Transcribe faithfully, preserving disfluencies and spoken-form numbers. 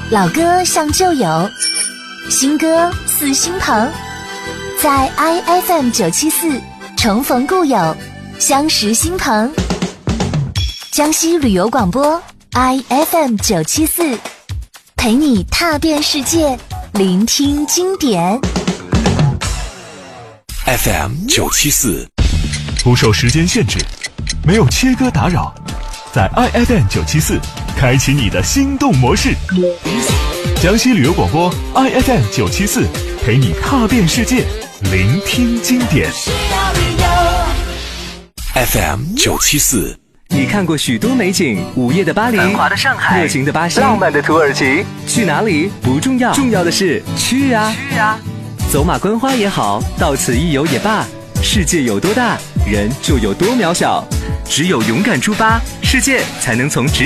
老歌像旧友，新歌似新朋，在 I F M 九七四重逢故友，相识新朋。江西旅游广播 I F M 九七四，陪你踏遍世界，聆听经典。 F M 九七四， 不受时间限制，没有切割打扰，在 I F M 九七四开启你的心动模式。江西旅游广播 I F M 九七四，陪你踏遍世界，聆听经典。 F M 九七四， 你看过许多美景，午夜的巴黎， 繁华的上海， 热情的巴西， 浪漫的土耳其。 去哪里不重要，重要的是去啊！ 去啊！ 走马观花也好，到此一游也罢，世界有多大，人就有多渺小。只有勇敢出发，世界才能从直